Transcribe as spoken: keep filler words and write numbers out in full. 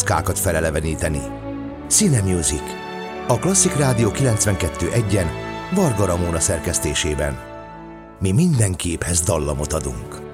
kockákat feleleveníteni. Cine Music. A Klasszik Rádió kilencvenkettő egyen Varga Ramóna szerkesztésében. Mi minden képhez dallamot adunk.